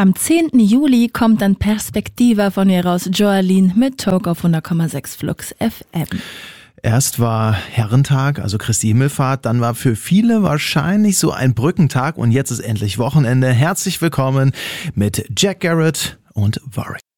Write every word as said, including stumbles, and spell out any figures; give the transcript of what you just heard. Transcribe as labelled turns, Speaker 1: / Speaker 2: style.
Speaker 1: Am zehnten Juli kommt dann Perspektiva von ihr raus. Joaline mit Talk auf hundert Komma sechs Flux F M.
Speaker 2: Erst war Herrentag, also Christi Himmelfahrt, dann war für viele wahrscheinlich so ein Brückentag und jetzt ist endlich Wochenende. Herzlich willkommen mit Jack Garrett und Warwick.